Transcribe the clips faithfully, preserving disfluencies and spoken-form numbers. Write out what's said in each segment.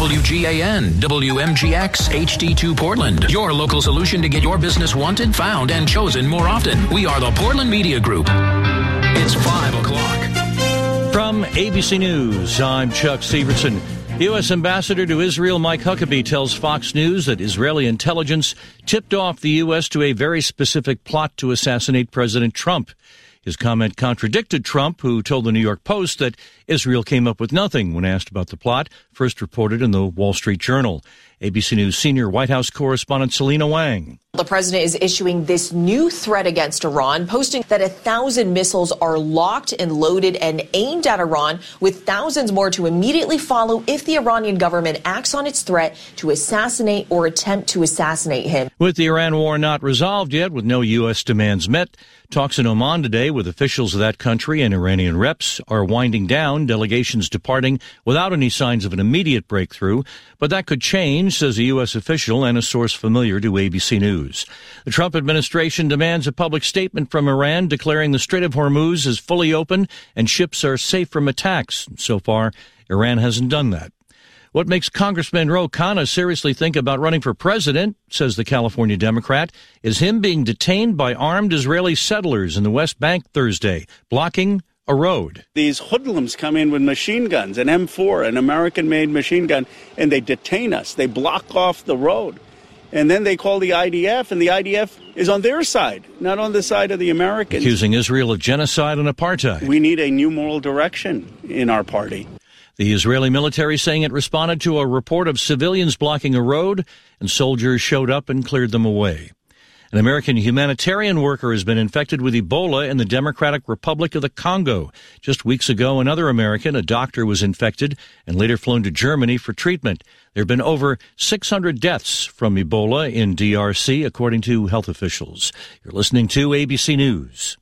W G A N, W M G X, H D two Portland. Your local solution to get your business wanted, found, and chosen more often. We are the Portland Media Group. It's five o'clock. From A B C News, I'm Chuck Severson. U S Ambassador to Israel Mike Huckabee tells Fox News that Israeli intelligence tipped off the U S to a very specific plot to assassinate President Trump. His comment contradicted Trump, who told the New York Post that Israel came up with nothing when asked about the plot, first reported in the Wall Street Journal. A B C News senior White House correspondent Selena Wang. The president is issuing this new threat against Iran, posting that a thousand missiles are locked and loaded and aimed at Iran, with thousands more to immediately follow if the Iranian government acts on its threat to assassinate or attempt to assassinate him. With the Iran war not resolved yet, with no U S demands met, talks in Oman today with officials of that country and Iranian reps are winding down, delegations departing without any signs of an immediate breakthrough. But that could change, says a U S official and a source familiar to A B C News. The Trump administration demands a public statement from Iran declaring the Strait of Hormuz is fully open and ships are safe from attacks. So far, Iran hasn't done that. What makes Congressman Ro Khanna seriously think about running for president, says the California Democrat, is him being detained by armed Israeli settlers in the West Bank Thursday, blocking a road. These hoodlums come in with machine guns, an M four, an American-made machine gun, and they detain us. They block off the road. And then they call the I D F, and the I D F is on their side, not on the side of the Americans. Accusing Israel of genocide and apartheid. We need a new moral direction in our party. The Israeli military saying it responded to a report of civilians blocking a road, and soldiers showed up and cleared them away. An American humanitarian worker has been infected with Ebola in the Democratic Republic of the Congo. Just weeks ago, another American, a doctor, was infected and later flown to Germany for treatment. There have been over six hundred deaths from Ebola in D R C, according to health officials. You're listening to A B C News.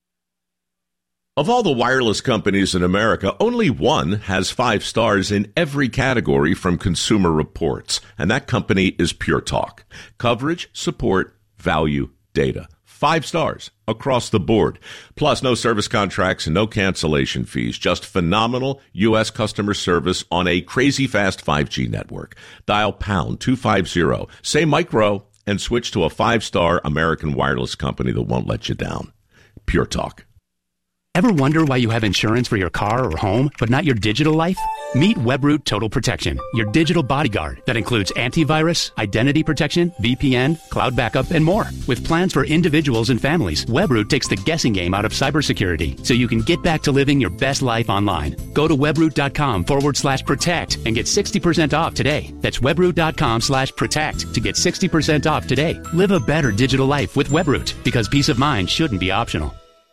Of all the wireless companies in America, only one has five stars in every category from Consumer Reports, and that company is Pure Talk. Coverage, support, value, data. Five stars across the board. Plus, no service contracts and no cancellation fees. Just phenomenal U S customer service on a crazy fast five G network. Dial pound two fifty, say micro, and switch to a five-star American wireless company that won't let you down. Pure Talk. Ever wonder why you have insurance for your car or home, but not your digital life? Meet Webroot Total Protection, your digital bodyguard that includes antivirus, identity protection, V P N, cloud backup, and more. With plans for individuals and families, Webroot takes the guessing game out of cybersecurity so you can get back to living your best life online. Go to webroot.com forward slash protect and get sixty percent off today. That's webroot.com slash protect to get sixty percent off today. Live a better digital life with Webroot, because peace of mind shouldn't be optional.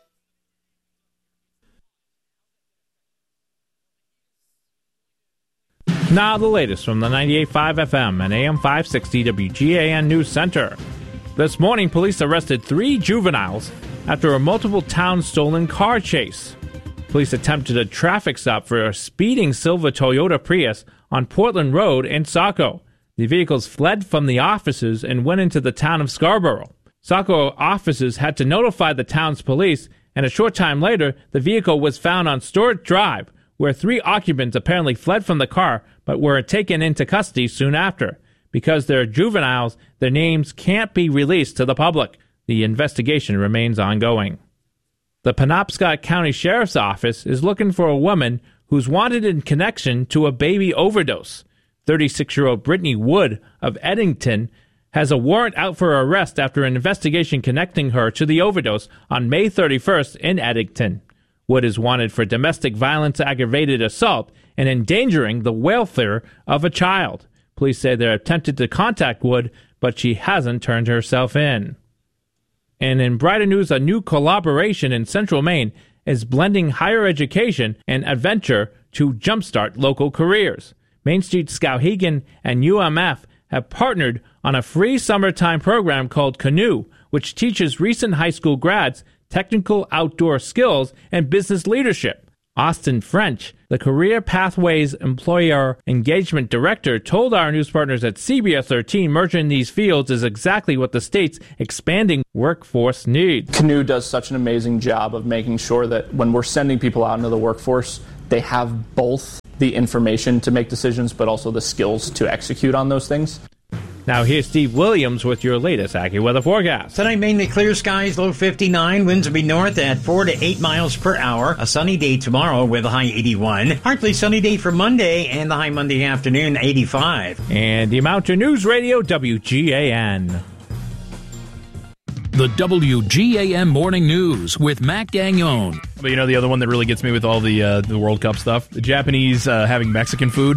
Now the latest from the ninety-eight point five F M and A M five sixty W G A N News Center. This morning, police arrested three juveniles after a multiple town stolen car chase. Police attempted a traffic stop for a speeding silver Toyota Prius on Portland Road in Saco. The vehicles fled from the offices and went into the town of Scarborough. Saco officers had to notify the town's police, and a short time later, the vehicle was found on Stewart Drive, where three occupants apparently fled from the car but were taken into custody soon after. Because they're juveniles, their names can't be released to the public. The investigation remains ongoing. The Penobscot County Sheriff's Office is looking for a woman who's wanted in connection to a baby overdose. thirty-six-year-old Brittany Wood of Eddington has a warrant out for arrest after an investigation connecting her to the overdose on May thirty-first in Eddington. Wood is wanted for domestic violence, aggravated assault, and endangering the welfare of a child. Police say they're attempted to contact Wood, but she hasn't turned herself in. And in brighter news, a new collaboration in Central Maine is blending higher education and adventure to jumpstart local careers. Main Street Skowhegan and U M F have partnered on a free summertime program called Canoe, which teaches recent high school grads technical outdoor skills and business leadership. Austin French, the Career Pathways Employer Engagement Director, told our news partners at C B S thirteen merging these fields is exactly what the state's expanding workforce needs. Canoe does such an amazing job of making sure that when we're sending people out into the workforce, they have both the information to make decisions, but also the skills to execute on those things. Now here's Steve Williams with your latest AccuWeather forecast. Tonight, mainly clear skies, low fifty-nine. Winds will be north at four to eight miles per hour. A sunny day tomorrow with a high eighty-one. Partly sunny day for Monday and the high Monday afternoon, eighty-five. And the Mountain News Radio, W G A N. The W G A M Morning News with Matt Gagnon. But you know the other one that really gets me with all the uh, the World Cup stuff? The Japanese uh, having Mexican food.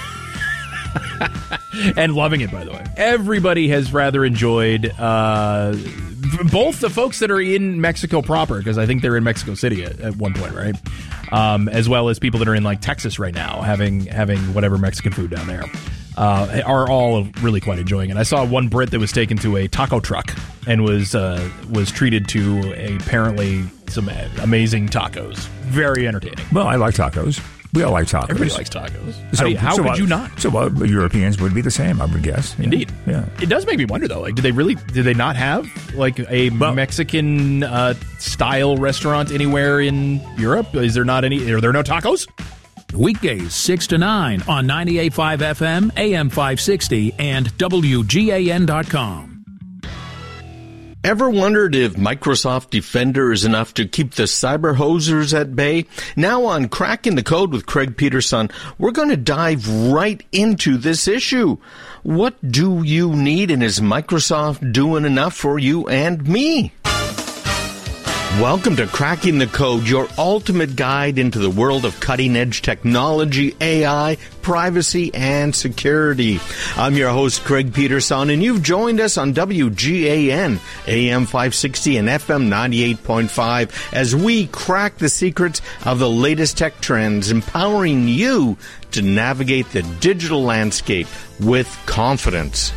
And loving it, by the way. Everybody has rather enjoyed uh, both the folks that are in Mexico proper, because I think they're in Mexico City at, at one point, right? Um, as well as people that are in like Texas right now, having having whatever Mexican food down there. Uh, are all really quite enjoying it. I saw one Brit that was taken to a taco truck and was uh, was treated to a, apparently some amazing tacos. Very entertaining. Well, I like tacos. We all like tacos. Everybody likes tacos. So, how, do you, how so could uh, you not? So uh, Europeans would be the same, I would guess. Indeed. Yeah. It does make me wonder, though. Like, do they really? Did they not have like a well, Mexican uh, style restaurant anywhere in Europe? Is there not any? Are there no tacos? Weekdays six to nine on ninety-eight point five F M, A M five sixty, and W G A N dot com. Ever wondered if Microsoft Defender is enough to keep the cyber hosers at bay? Now on Cracking the Code with Craig Peterson, we're going to dive right into this issue. What do you need, and is Microsoft doing enough for you and me? Welcome to Cracking the Code, your ultimate guide into the world of cutting-edge technology, A I, privacy, and security. I'm your host, Craig Peterson, and you've joined us on W G A N, A M five sixty and F M ninety-eight point five, as we crack the secrets of the latest tech trends, empowering you to navigate the digital landscape with confidence.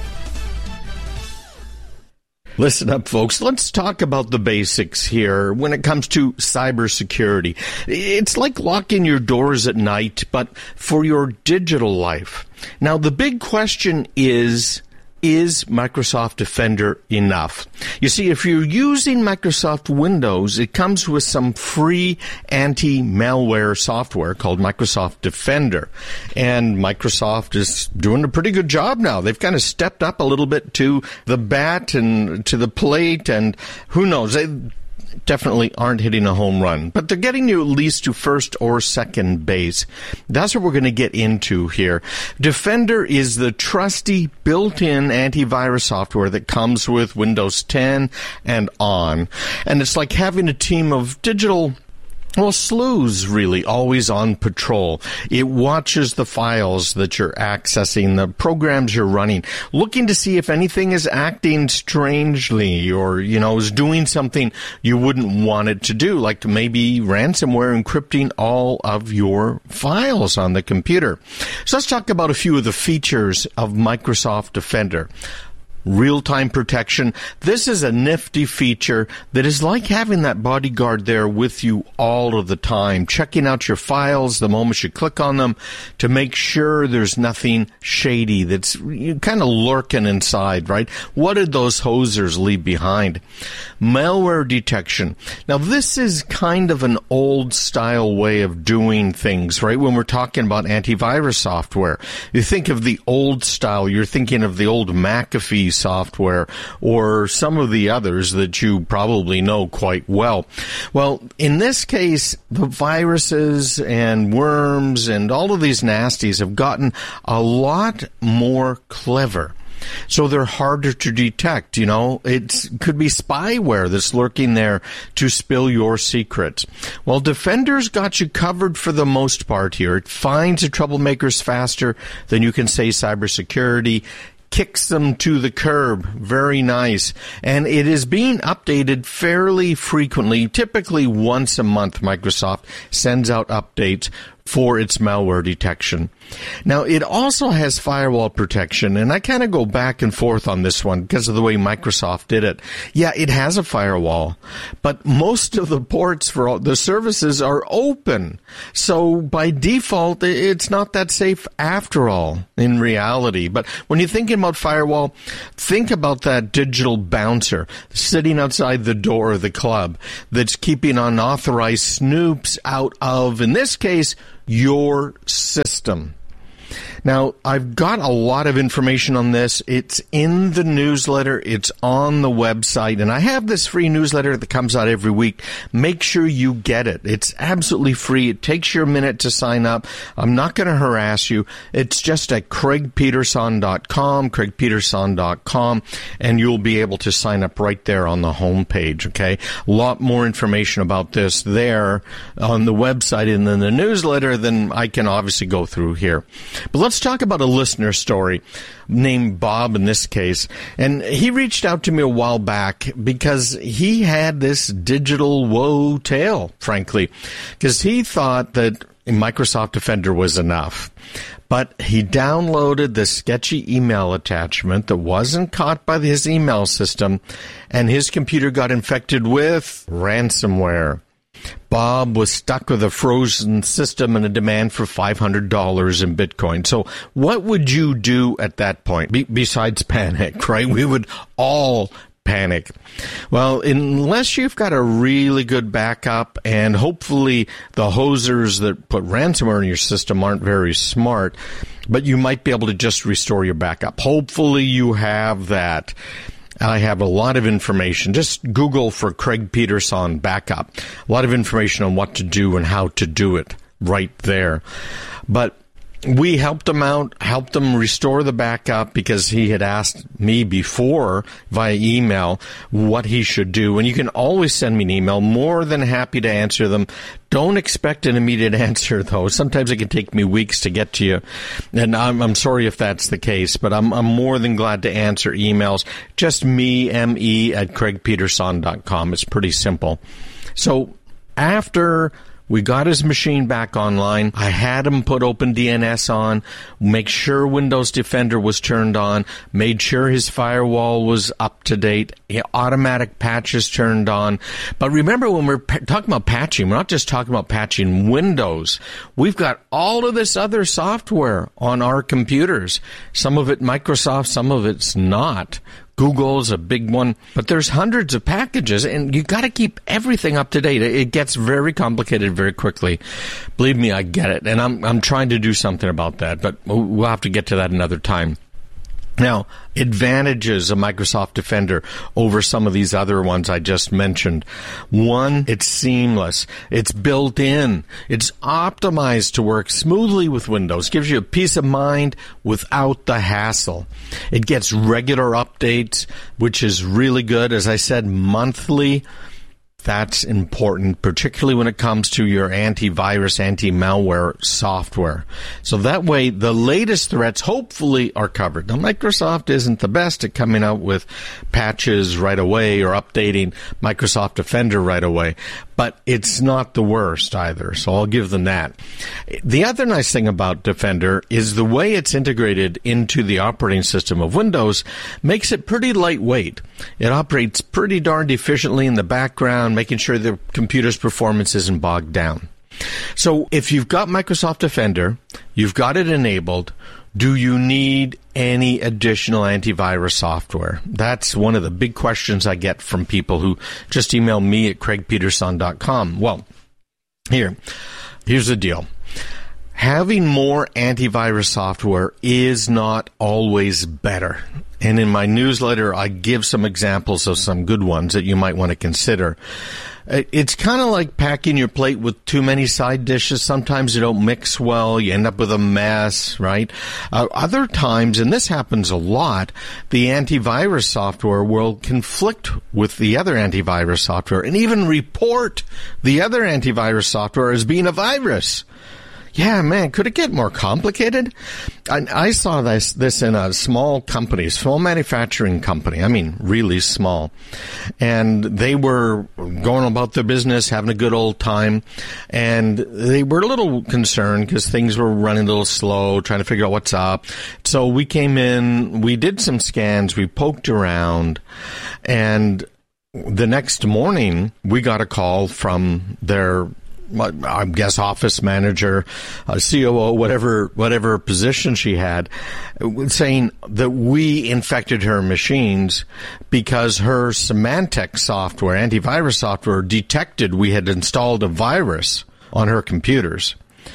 Listen up, folks. Let's talk about the basics here when it comes to cybersecurity. It's like locking your doors at night, but for your digital life. Now, the big question is, is Microsoft Defender enough? You see, if you're using Microsoft Windows, it comes with some free anti-malware software called Microsoft Defender. And Microsoft is doing a pretty good job now. They've kind of stepped up a little bit to the bat and to the plate, and who knows, they definitely aren't hitting a home run, but they're getting you at least to first or second base. That's what we're going to get into here. Defender is the trusty built-in antivirus software that comes with Windows ten and on. And it's like having a team of digital Well, sleuths, really, always on patrol. It watches the files that you're accessing, the programs you're running, looking to see if anything is acting strangely or, you know, is doing something you wouldn't want it to do, like maybe ransomware encrypting all of your files on the computer. So let's talk about a few of the features of Microsoft Defender. Real-time protection. This is a nifty feature that is like having that bodyguard there with you all of the time, checking out your files the moment you click on them to make sure there's nothing shady that's kind of lurking inside, right? What did those hosers leave behind? Malware detection. Now, this is kind of an old-style way of doing things, right? When we're talking about antivirus software, you think of the old style, you're thinking of the old McAfee software or some of the others that you probably know quite well. Well, in this case, the viruses and worms and all of these nasties have gotten a lot more clever. So they're harder to detect, you know. It could be spyware that's lurking there to spill your secrets. Well, Defender's got you covered for the most part here. It finds the troublemakers faster than you can say cybersecurity, kicks them to the curb. Very nice. And it is being updated fairly frequently. Typically once a month, Microsoft sends out updates for its malware detection. Now, it also has firewall protection, and I kind of go back and forth on this one because of the way Microsoft did it. Yeah, it has a firewall, but most of the ports for all the services are open. So by default, it's not that safe after all, in reality. But when you're thinking about firewall, think about that digital bouncer sitting outside the door of the club that's keeping unauthorized snoops out of, in this case, your system. Now, I've got a lot of information on this. It's in the newsletter. It's on the website. And I have this free newsletter that comes out every week. Make sure you get it. It's absolutely free. It takes you a minute to sign up. I'm not going to harass you. It's just at craig peterson dot com, craig peterson dot com, and you'll be able to sign up right there on the homepage, okay? A lot more information about this there on the website and in the newsletter than I can obviously go through here. But let's talk about a listener story named Bob in this case. And he reached out to me a while back because he had this digital woe tale, frankly, because he thought that Microsoft Defender was enough. But he downloaded the sketchy email attachment that wasn't caught by his email system, and his computer got infected with ransomware. Bob was stuck with a frozen system and a demand for five hundred dollars in Bitcoin. So what would you do at that point, Be- besides panic, right? We would all panic. Well, unless you've got a really good backup, and hopefully the hosers that put ransomware in your system aren't very smart, but you might be able to just restore your backup. Hopefully you have that. I have a lot of information. Just Google for Craig Peterson backup. A lot of information on what to do and how to do it right there. But we helped him out, helped him restore the backup because he had asked me before via email what he should do. And you can always send me an email. More than happy to answer them. Don't expect an immediate answer, though. Sometimes it can take me weeks to get to you. And I'm, I'm sorry if that's the case, but I'm, I'm more than glad to answer emails. Just me, M-E, at craig peterson dot com. It's pretty simple. So after we got his machine back online, I had him put OpenDNS on, make sure Windows Defender was turned on, made sure his firewall was up to date, automatic patches turned on. But remember, when we're pa- talking about patching, we're not just talking about patching Windows. We've got all of this other software on our computers. Some of it Microsoft, some of it's not. Google's a big one, but there's hundreds of packages, and you got to keep everything up to date. It gets very complicated very quickly. Believe me, I get it, and I'm I'm trying to do something about that, but we'll have to get to that another time. Now, advantages of Microsoft Defender over some of these other ones I just mentioned. One, it's seamless. It's built in. It's optimized to work smoothly with Windows. Gives you a peace of mind without the hassle. It gets regular updates, which is really good. As I said, monthly. That's important, particularly when it comes to your antivirus, anti-malware software. So that way, the latest threats hopefully are covered. Now, Microsoft isn't the best at coming out with patches right away or updating Microsoft Defender right away, but it's not the worst either, so I'll give them that. The other nice thing about Defender is the way it's integrated into the operating system of Windows makes it pretty lightweight. It operates pretty darned efficiently in the background, making sure the computer's performance isn't bogged down. So if you've got Microsoft Defender, you've got it enabled, do you need any additional antivirus software? That's one of the big questions I get from people who just email me at craig peterson dot com. Well, here, here's the deal. Having more antivirus software is not always better. And in my newsletter, I give some examples of some good ones that you might want to consider. It's kind of like packing your plate with too many side dishes. Sometimes you don't mix well. You end up with a mess, right? Uh, other times, and this happens a lot, the antivirus software will conflict with the other antivirus software and even report the other antivirus software as being a virus. Yeah, man, could it get more complicated? I, I saw this this in a small company, small manufacturing company. I mean, really small. And they were going about their business, having a good old time. And they were a little concerned because things were running a little slow, trying to figure out what's up. So we came in, we did some scans, we poked around, and the next morning we got a call from their I guess office manager, uh, C O O, whatever whatever position she had, saying that we infected her machines because her Symantec software, antivirus software, detected we had installed a virus on her computers.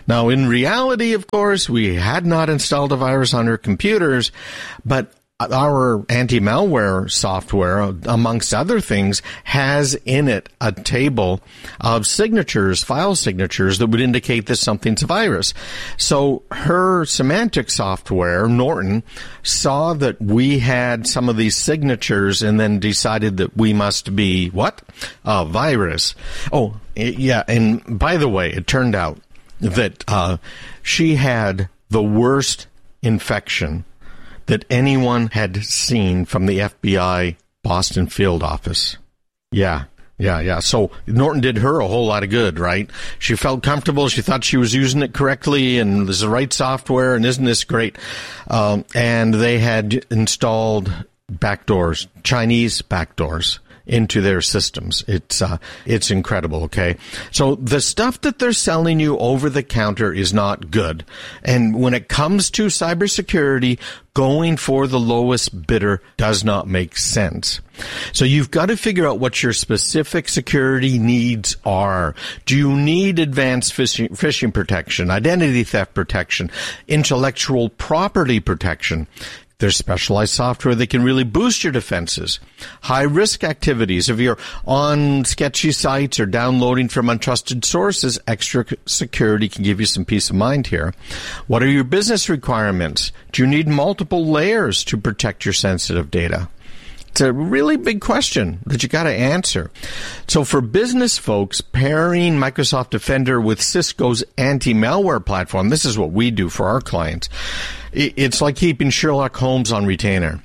Now, in reality, of course, we had not installed a virus on her computers, but our anti-malware software, amongst other things, has in it a table of signatures, file signatures, that would indicate that something's a virus. So her Symantec software, Norton, saw that we had some of these signatures and then decided that we must be, what? A virus. Oh, yeah, and by the way, it turned out that uh, she had the worst infection that anyone had seen from the F B I Boston field office. Yeah, yeah, yeah. So Norton did her a whole lot of good, right? She felt comfortable. She thought she was using it correctly, and there's the right software, and isn't this great? Um, and they had installed backdoors, Chinese backdoors, into their systems. It's uh, it's incredible, okay? So the stuff that they're selling you over the counter is not good. And when it comes to cybersecurity, going for the lowest bidder does not make sense. So you've got to figure out what your specific security needs are. Do you need advanced phishing, phishing protection, identity theft protection, intellectual property protection? There's specialized software that can really boost your defenses. High-risk activities. If you're on sketchy sites or downloading from untrusted sources, extra security can give you some peace of mind here. What are your business requirements? Do you need multiple layers to protect your sensitive data? It's a really big question that you got to answer. So for business folks, pairing Microsoft Defender with Cisco's anti-malware platform, this is what we do for our clients. It's like keeping Sherlock Holmes on retainer.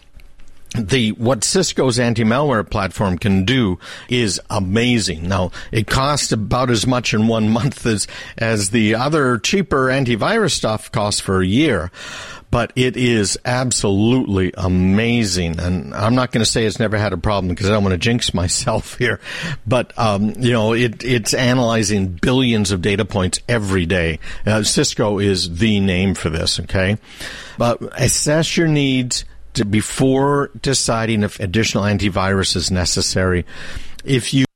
The what Cisco's anti-malware platform can do is amazing. Now, it costs about as much in one month as, as the other cheaper antivirus stuff costs for a year. But it is absolutely amazing. And I'm not going to say it's never had a problem because I don't want to jinx myself here. But, um, you know, it, it's analyzing billions of data points every day. Uh, Cisco is the name for this, okay? But assess your needs to, before deciding if additional antivirus is necessary. If you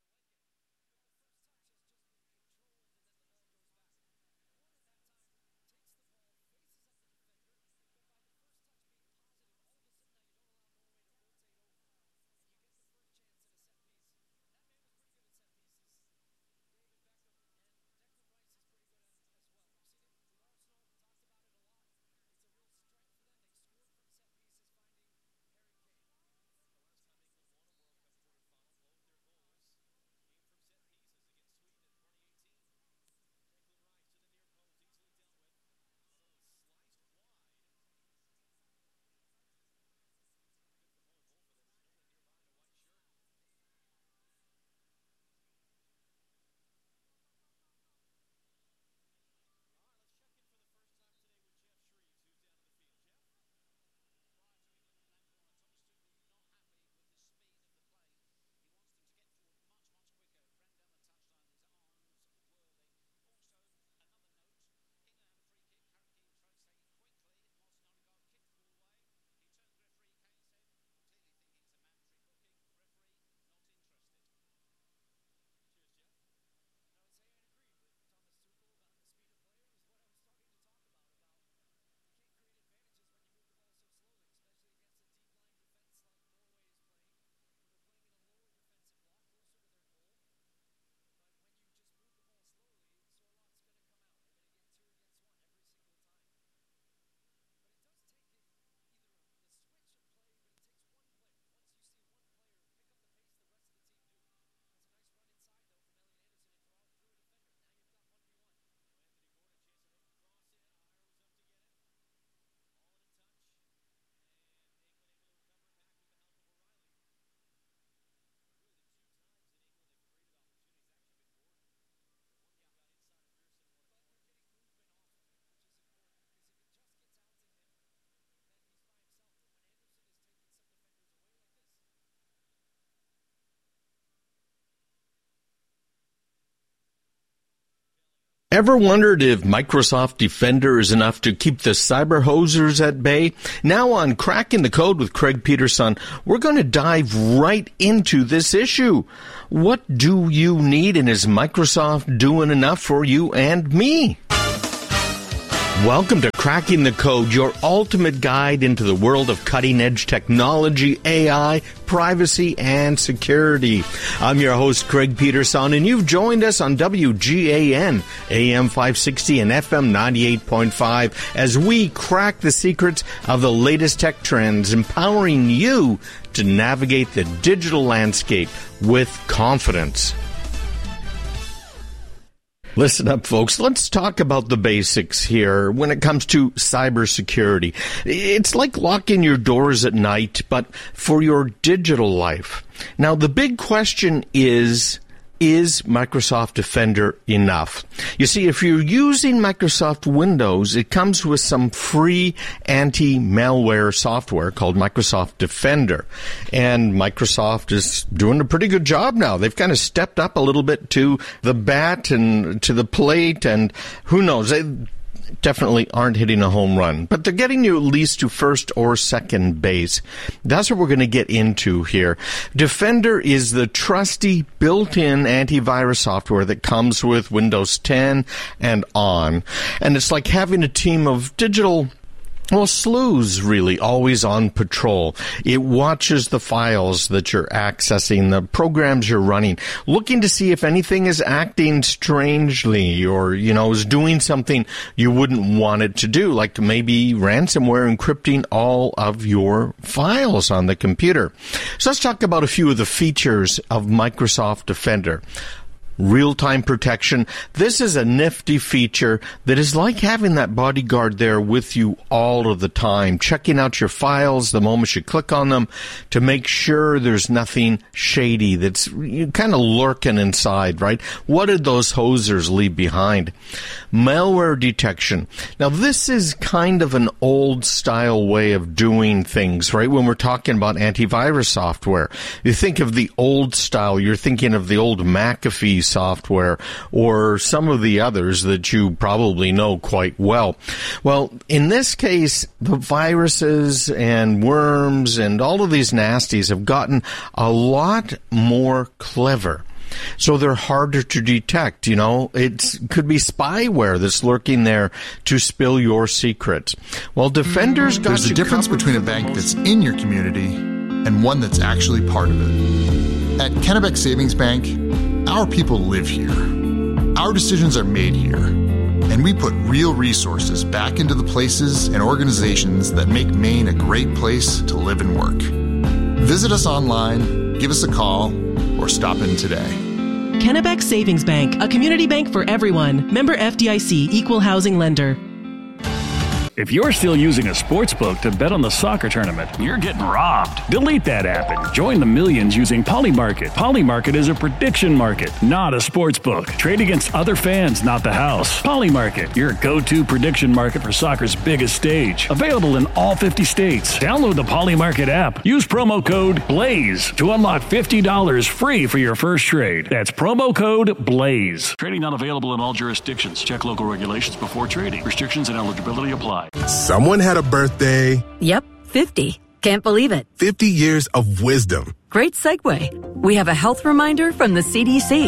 ever wondered if Microsoft Defender is enough to keep the cyber hosers at bay? Now on Cracking the Code with Craig Peterson, we're going to dive right into this issue. What do you need, and is Microsoft doing enough for you and me? Welcome to Cracking the Code, your ultimate guide into the world of cutting-edge technology, A I, privacy, and security. I'm your host, Craig Peterson, and you've joined us on W G A N, A M five sixty and F M ninety-eight point five, as we crack the secrets of the latest tech trends, empowering you to navigate the digital landscape with confidence. Listen up, folks. Let's talk about the basics here when it comes to cybersecurity. It's like locking your doors at night, but for your digital life. Now, the big question is, is Microsoft Defender enough? You see, if you're using Microsoft Windows, it comes with some free anti-malware software called Microsoft Defender. And Microsoft is doing a pretty good job now. They've kind of stepped up a little bit to the bat and to the plate, and who knows, they definitely aren't hitting a home run, but they're getting you at least to first or second base. That's what we're going to get into here. Defender is the trusty built-in antivirus software that comes with Windows ten and on. And it's like having a team of digital Well, sleuths, really, always on patrol. It watches the files that you're accessing, the programs you're running, looking to see if anything is acting strangely or, you know, is doing something you wouldn't want it to do, like maybe ransomware encrypting all of your files on the computer. So let's talk about a few of the features of Microsoft Defender. Real-time protection. This is a nifty feature that is like having that bodyguard there with you all of the time, checking out your files the moment you click on them to make sure there's nothing shady that's kind of lurking inside, right? What did those hosers leave behind? Malware detection. Now, this is kind of an old-style way of doing things, right? When we're talking about antivirus software, you think of the old style, you're thinking of the old McAfee software or some of the others that you probably know quite well. Well, in this case, the viruses and worms and all of these nasties have gotten a lot more clever. So they're harder to detect, you know. It could be spyware that's lurking there to spill your secrets. Well, Defender's got There's a difference between a bank that's in your community and one that's actually part of it. At Kennebec Savings Bank, our people live here. Our decisions are made here. And we put real resources back into the places and organizations that make Maine a great place to live and work. Visit us online, give us a call, or stop in today. Kennebec Savings Bank, a community bank for everyone. Member F D I C, Equal Housing Lender. If you're still using a sports book to bet on the soccer tournament, you're getting robbed. Delete that app and join the millions using Polymarket. Polymarket is a prediction market, not a sports book. Trade against other fans, not the house. Polymarket, your go-to prediction market for soccer's biggest stage. Available in all fifty states. Download the Polymarket app. Use promo code BLAZE to unlock fifty dollars free for your first trade. That's promo code BLAZE. Trading not available in all jurisdictions. Check local regulations before trading. Restrictions and eligibility apply. Someone had a birthday. Yep, fifty. Can't believe it. fifty years of wisdom. Great segue. We have a health reminder from the C D C.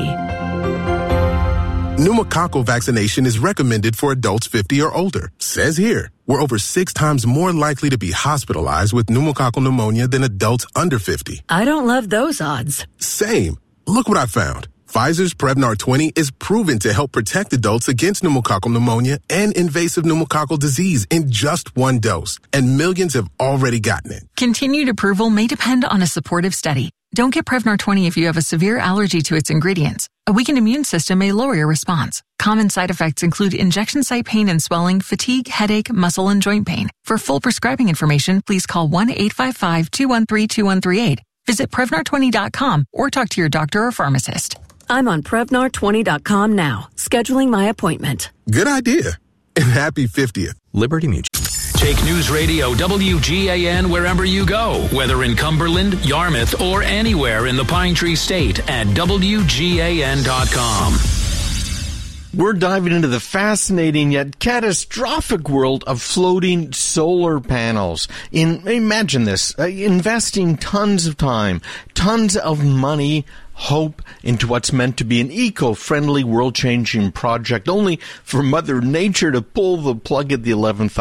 Pneumococcal vaccination is recommended for adults fifty or older. Says here, we're over six times more likely to be hospitalized with pneumococcal pneumonia than adults under fifty. I don't love those odds. Same. Look what I found. Pfizer's Prevnar twenty is proven to help protect adults against pneumococcal pneumonia and invasive pneumococcal disease in just one dose, and millions have already gotten it. Continued approval may depend on a supportive study. Don't get Prevnar twenty if you have a severe allergy to its ingredients. A weakened immune system may lower your response. Common side effects include injection site pain and swelling, fatigue, headache, muscle, and joint pain. For full prescribing information, please call one eight five five, two one three, two one three eight. Visit Prevnar twenty dot com or talk to your doctor or pharmacist. I'm on Prevnar twenty dot com now, scheduling my appointment. Good idea. And happy fiftieth. Liberty Mutual. Take News Radio W G A N wherever you go, whether in Cumberland, Yarmouth, or anywhere in the Pine Tree State at W G A N dot com. We're diving into the fascinating yet catastrophic world of floating solar panels. In, imagine this, uh, investing tons of time, tons of money, hope into what's meant to be an eco-friendly, world-changing project, only for Mother Nature to pull the plug at the eleventh